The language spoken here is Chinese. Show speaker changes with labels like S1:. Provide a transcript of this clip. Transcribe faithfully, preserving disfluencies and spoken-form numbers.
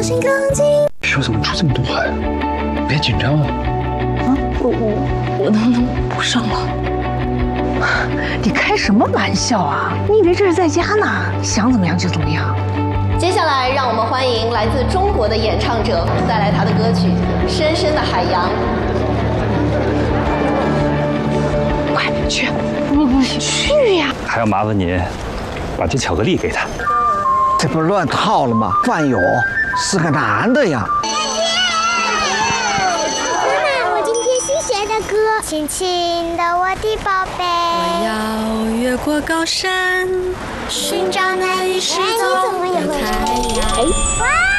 S1: 心更近。
S2: 学怎么出这么多汗？别紧张啊！
S3: 啊，我我我能不能不上了？你开什么玩笑啊？你以为这是在家呢？想怎么样就怎么样。
S4: 接下来，让我们欢迎来自中国的演唱者带来他的歌曲《深深的海洋》。
S3: 快去！不不去呀！
S5: 还要麻烦您把这巧克力给他。
S6: 这不乱套了吗？范友是个男的呀。
S1: 妈妈，我今天新学的歌，亲亲的我的宝贝。
S7: 我要越过高山，寻找那已失踪的太阳。
S1: 哇！